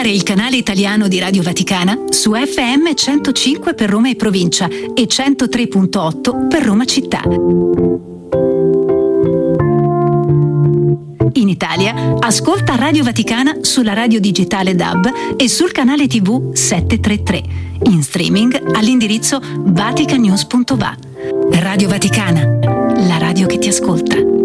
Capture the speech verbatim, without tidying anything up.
ascoltare il canale italiano di Radio Vaticana su F M centocinque per Roma e provincia e centotré virgola otto per Roma città. In Italia, ascolta Radio Vaticana sulla radio digitale D A B e sul canale tivù settecentotrentatré. In streaming all'indirizzo vaticanews punto va. Radio Vaticana, la radio che ti ascolta.